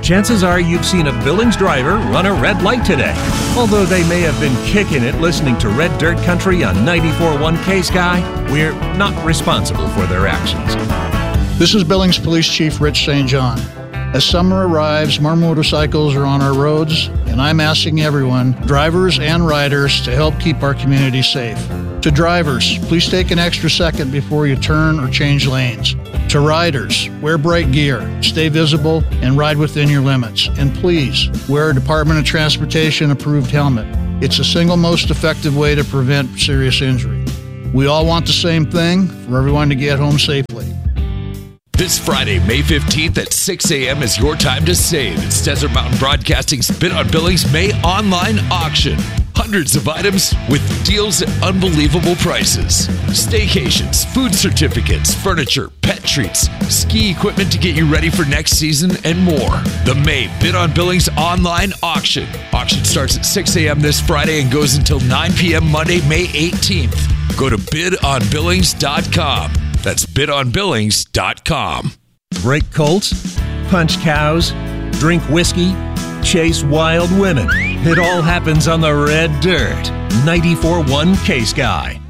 chances are you've seen a Billings driver run a red light today. Although they may have been kicking it listening to Red Dirt Country on 94.1 K-Sky, we're not responsible for their actions. This is Billings Police Chief Rich St. John. As summer arrives, more motorcycles are on our roads, and I'm asking everyone, drivers and riders, to help keep our community safe. To drivers, please take an extra second before you turn or change lanes. To riders, wear bright gear, stay visible, and ride within your limits. And please, wear a Department of Transportation approved helmet. It's the single most effective way to prevent serious injury. We all want the same thing, for everyone to get home safely. This Friday, May 15th at 6 a.m. is your time to save. It's Desert Mountain Broadcasting's Bid on Billings May online auction. Hundreds of items with deals at unbelievable prices. Staycations, food certificates, furniture, pet treats, ski equipment to get you ready for next season, and more. The May Bid on Billings online auction. Auction starts at 6 a.m. this Friday and goes until 9 p.m. Monday, May 18th. Go to bidonbillings.com. That's bidonbillings.com. Break colts, punch cows, drink whiskey, chase wild women. It all happens on the red dirt. 94.1 K-Sky.